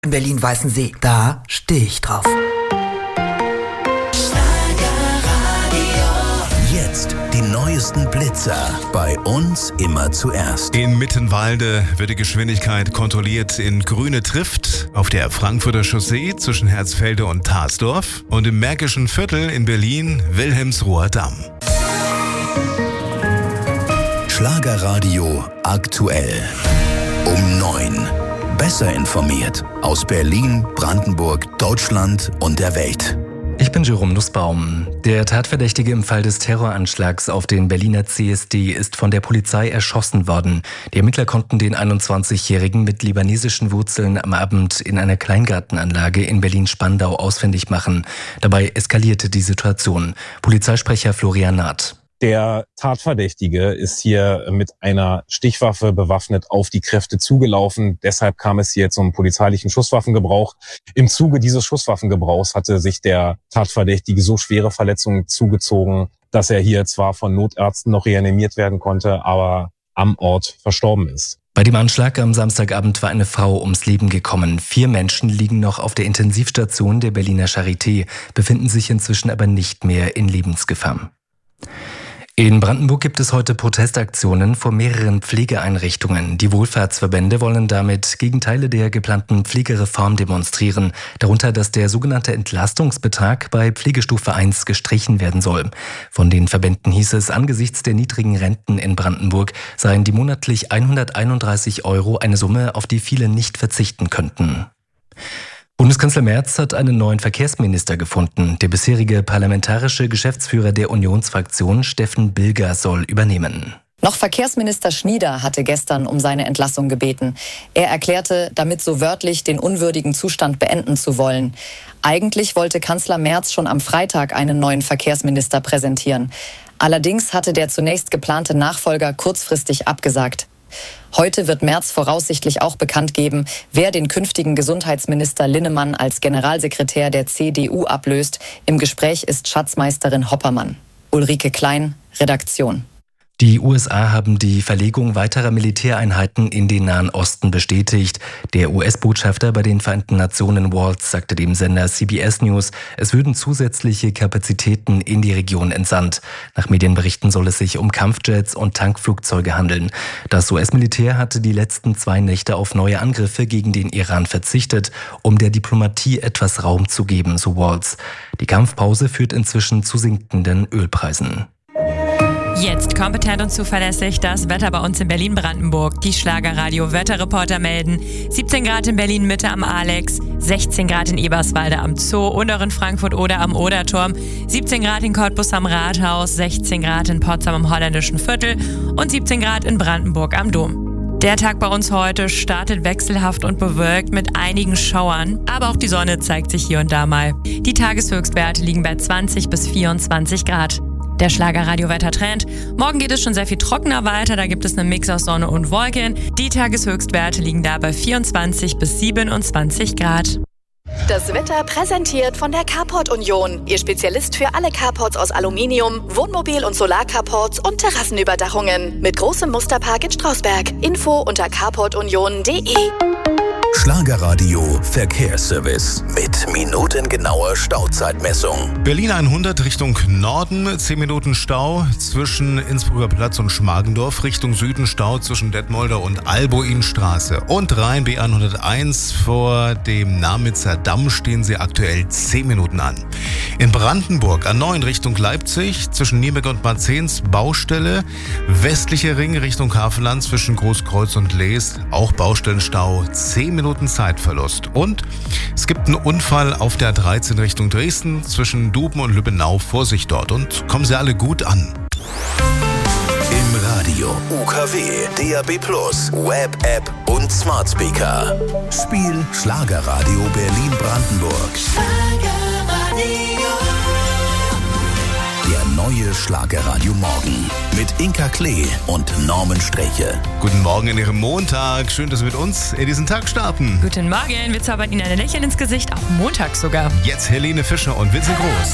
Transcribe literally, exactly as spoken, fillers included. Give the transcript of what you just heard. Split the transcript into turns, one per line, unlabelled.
in Berlin-Weißensee. Da stehe ich drauf.
Jetzt die neuesten Blitzer. Bei uns immer zuerst.
In Mittenwalde wird die Geschwindigkeit kontrolliert in grüne Trift auf der Frankfurter Chaussee zwischen Herzfelde und Tarsdorf und im Märkischen Viertel in Berlin Wilhelmsruher Damm.
Schlagerradio aktuell. Um neun. Besser informiert aus Berlin, Brandenburg, Deutschland und der Welt.
Ich bin Jerome Nussbaum. Der Tatverdächtige im Fall des Terroranschlags auf den Berliner C S D ist von der Polizei erschossen worden. Die Ermittler konnten den einundzwanzigjährigen mit libanesischen Wurzeln am Abend in einer Kleingartenanlage in Berlin-Spandau ausfindig machen. Dabei eskalierte die Situation. Polizeisprecher Florian Naht.
Der Tatverdächtige ist hier mit einer Stichwaffe bewaffnet auf die Kräfte zugelaufen. Deshalb kam es hier zum polizeilichen Schusswaffengebrauch. Im Zuge dieses Schusswaffengebrauchs hatte sich der Tatverdächtige so schwere Verletzungen zugezogen, dass er hier zwar von Notärzten noch reanimiert werden konnte, aber am Ort verstorben ist.
Bei dem Anschlag am Samstagabend war eine Frau ums Leben gekommen. Vier Menschen liegen noch auf der Intensivstation der Berliner Charité, befinden sich inzwischen aber nicht mehr in Lebensgefahr. In Brandenburg gibt es heute Protestaktionen vor mehreren Pflegeeinrichtungen. Die Wohlfahrtsverbände wollen damit gegen Teile der geplanten Pflegereform demonstrieren. Darunter, dass der sogenannte Entlastungsbetrag bei Pflegestufe eins gestrichen werden soll. Von den Verbänden hieß es, angesichts der niedrigen Renten in Brandenburg seien die monatlich hunderteinunddreißig Euro eine Summe, auf die viele nicht verzichten könnten. Bundeskanzler Merz hat einen neuen Verkehrsminister gefunden. Der bisherige parlamentarische Geschäftsführer der Unionsfraktion, Steffen Bilger, soll übernehmen.
Noch Verkehrsminister Schnieder hatte gestern um seine Entlassung gebeten. Er erklärte, damit so wörtlich den unwürdigen Zustand beenden zu wollen. Eigentlich wollte Kanzler Merz schon am Freitag einen neuen Verkehrsminister präsentieren. Allerdings hatte der zunächst geplante Nachfolger kurzfristig abgesagt. Heute wird Merz voraussichtlich auch bekannt geben, wer den künftigen Gesundheitsminister Linnemann als Generalsekretär der C D U ablöst. Im Gespräch ist Schatzmeisterin Hoppermann. Ulrike Klein, Redaktion.
Die U S A haben die Verlegung weiterer Militäreinheiten in den Nahen Osten bestätigt. Der U S-Botschafter bei den Vereinten Nationen Waltz sagte dem Sender C B S News, es würden zusätzliche Kapazitäten in die Region entsandt. Nach Medienberichten soll es sich um Kampfjets und Tankflugzeuge handeln. Das U S-Militär hatte die letzten zwei Nächte auf neue Angriffe gegen den Iran verzichtet, um der Diplomatie etwas Raum zu geben, so Waltz. Die Kampfpause führt inzwischen zu sinkenden Ölpreisen.
Jetzt kompetent und zuverlässig das Wetter bei uns in Berlin-Brandenburg. Die Schlagerradio-Wetterreporter melden siebzehn Grad in Berlin-Mitte am Alex, sechzehn Grad in Eberswalde am Zoo und auch in Frankfurt oder am Oderturm, siebzehn Grad in Cottbus am Rathaus, sechzehn Grad in Potsdam am Holländischen Viertel und siebzehn Grad in Brandenburg am Dom. Der Tag bei uns heute startet wechselhaft und bewölkt mit einigen Schauern, aber auch die Sonne zeigt sich hier und da mal. Die Tageshöchstwerte liegen bei zwanzig bis vierundzwanzig Grad. Der Schlagerradio-Wettertrend. Morgen geht es schon sehr viel trockener weiter, da gibt es einen Mix aus Sonne und Wolken. Die Tageshöchstwerte liegen da bei vierundzwanzig bis siebenundzwanzig Grad.
Das Wetter präsentiert von der Carport Union. Ihr Spezialist für alle Carports aus Aluminium, Wohnmobil- und Solarcarports und Terrassenüberdachungen. Mit großem Musterpark in Strausberg. Info unter carport union punkt de.
Schlagerradio Verkehrsservice mit minutengenauer Stauzeitmessung.
Berlin hundert Richtung Norden, zehn Minuten Stau zwischen Innsbrucker Platz und Schmargendorf. Richtung Süden Stau zwischen Detmolder und Albuinstraße. Und Rhein B hunderteins vor dem Namitzer Damm stehen sie aktuell zehn Minuten an. In Brandenburg A neun Richtung Leipzig zwischen Nürnberg und Marzehns Baustelle. Westlicher Ring Richtung Havelland zwischen Großkreuz und Lees auch Baustellenstau, zehn Minuten Zeitverlust. Und es gibt einen Unfall auf der A dreizehn Richtung Dresden zwischen Duben und Lübbenau. Vorsicht dort und kommen Sie alle gut an.
Im Radio, U K W, D A B plus, Web, App und Smart Speaker. Spiel Schlagerradio Berlin-Brandenburg. Der neue Schlagerradio Morgen mit Inka Klee und Norman Streche.
Guten Morgen in Ihrem Montag. Schön, dass Sie mit uns in diesen Tag starten.
Guten Morgen, wir zaubern Ihnen ein Lächeln ins Gesicht, auch montags sogar.
Jetzt Helene Fischer und Vincent Groß.